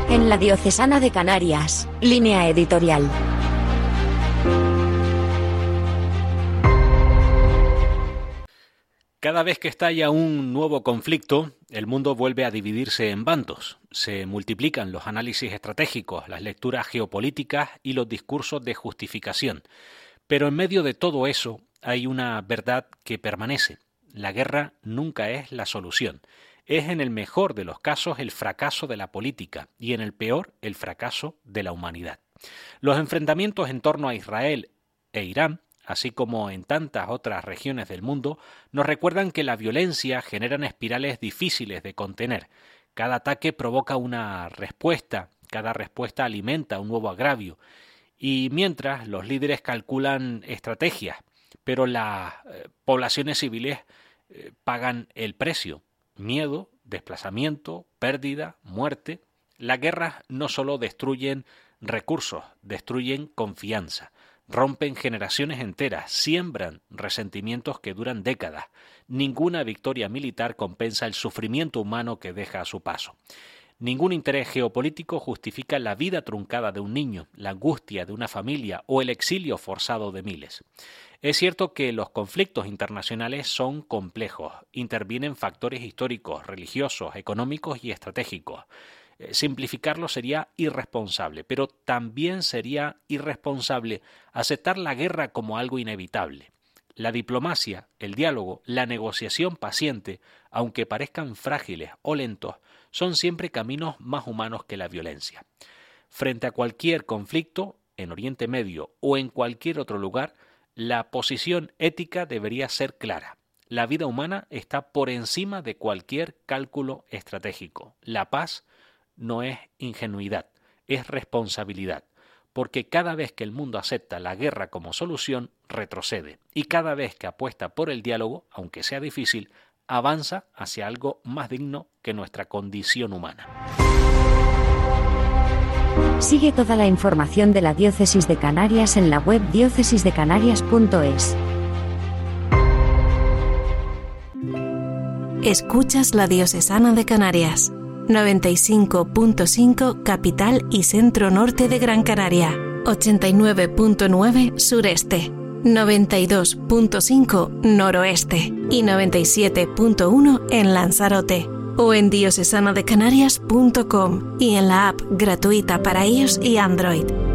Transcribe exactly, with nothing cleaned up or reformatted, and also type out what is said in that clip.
En la Diocesana de Canarias, Línea Editorial. Cada vez que estalla un nuevo conflicto, el mundo vuelve a dividirse en bandos. Se multiplican los análisis estratégicos, las lecturas geopolíticas y los discursos de justificación. Pero en medio de todo eso hay una verdad que permanece. La guerra nunca es la solución. Es en el mejor de los casos el fracaso de la política y en el peor el fracaso de la humanidad. Los enfrentamientos en torno a Israel e Irán, así como en tantas otras regiones del mundo, nos recuerdan que la violencia genera espirales difíciles de contener. Cada ataque provoca una respuesta, cada respuesta alimenta un nuevo agravio. Y mientras los líderes calculan estrategias, pero las eh, poblaciones civiles eh, pagan el precio. Miedo, desplazamiento, pérdida, muerte. Las guerras no solo destruyen recursos, destruyen confianza. Rompen generaciones enteras, siembran resentimientos que duran décadas. Ninguna victoria militar compensa el sufrimiento humano que deja a su paso. Ningún interés geopolítico justifica la vida truncada de un niño, la angustia de una familia o el exilio forzado de miles. Es cierto que los conflictos internacionales son complejos, intervienen factores históricos, religiosos, económicos y estratégicos. Simplificarlo sería irresponsable, pero también sería irresponsable aceptar la guerra como algo inevitable. La diplomacia, el diálogo, la negociación paciente, aunque parezcan frágiles o lentos, son siempre caminos más humanos que la violencia. Frente a cualquier conflicto, en Oriente Medio o en cualquier otro lugar, la posición ética debería ser clara. La vida humana está por encima de cualquier cálculo estratégico. La paz no es ingenuidad, es responsabilidad, porque cada vez que el mundo acepta la guerra como solución, retrocede, y cada vez que apuesta por el diálogo, aunque sea difícil, avanza hacia algo más digno que nuestra condición humana. Sigue toda la información de la Diócesis de Canarias en la web diócesis de canarias punto es. Escuchas la Diocesana de Canarias. noventa y cinco punto cinco capital y centro norte de Gran Canaria, ochenta y nueve punto nueve sureste, noventa y dos punto cinco noroeste y noventa y siete punto uno en Lanzarote, o en diocesana de canarias punto com y en la app gratuita para iOS y Android.